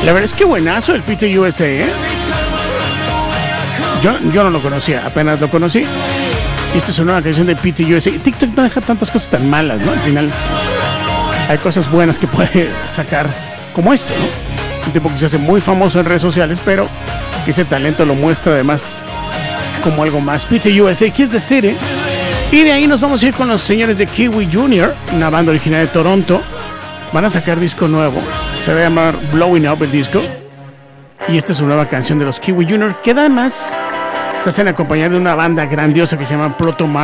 La verdad es que buenazo el PT USA, ¿eh? Yo no lo conocía, apenas lo conocí. Y esta es una nueva canción de PT USA. TikTok no deja tantas cosas tan malas, ¿no? Al final hay cosas buenas que puede sacar, como esto, ¿no? Un tipo que se hace muy famoso en redes sociales, pero ese talento lo muestra además como algo más. PT USA, que es de serie. Y de ahí nos vamos a ir con los señores de Kiwi Jr., una banda original de Toronto. Van a sacar disco nuevo, se va a llamar Blowing Up el disco. Y esta es una nueva canción de los Kiwi Jr., que además se hacen acompañar de una banda grandiosa que se llama Proto Mart.